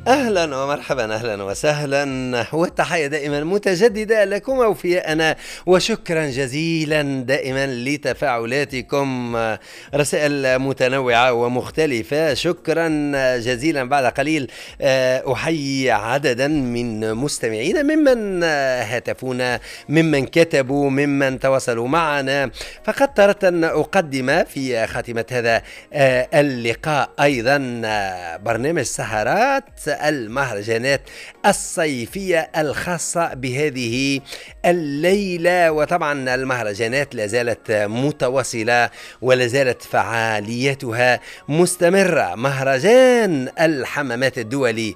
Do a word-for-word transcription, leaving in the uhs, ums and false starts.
أهلا ومرحبا، أهلا وسهلا، والتحية دائما متجددة لكم أوفياءنا، وشكرا جزيلا دائما لتفاعلاتكم. رسائل متنوعة ومختلفة، شكرا جزيلا. بعد قليل آه، أحيي عددا من مستمعين، ممن آه، هاتفونا، ممن كتبوا، ممن تواصلوا معنا. فقد أردت أن أقدم في خاتمة هذا آه، اللقاء أيضا آه، برنامج سهرات المهرجانات الصيفية الخاصة بهذه الليلة. وطبعا المهرجانات لا زالت متواصلة ولا زالت فعاليتها مستمرة. مهرجان الحمامات الدولي